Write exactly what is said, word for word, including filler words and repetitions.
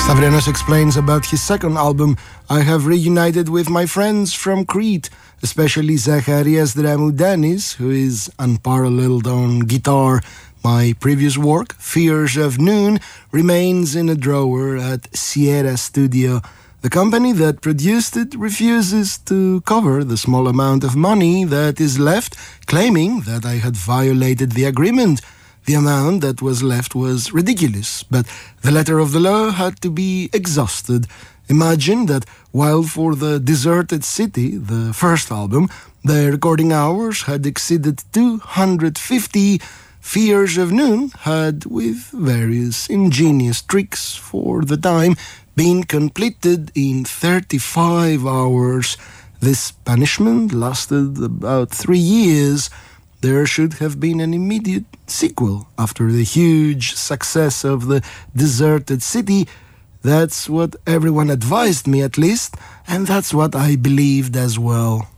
Stavrianos explains about his second album, I have reunited with my friends from Crete, especially Zacharias Dramoudanis, who is unparalleled on guitar. My previous work, Fears of Noon, remains in a drawer at Sierra Studio. The company that produced it refuses to cover the small amount of money that is left, claiming that I had violated the agreement. The amount that was left was ridiculous, but the letter of the law had to be exhausted. Imagine that while for the Deserted City, the first album, the recording hours had exceeded two hundred fifty, Fears of Noon had, with various ingenious tricks for the time, been completed in thirty-five hours. This punishment lasted about three years. There should have been an immediate sequel after the huge success of the Deserted City. That's what everyone advised me, at least, and that's what I believed as well.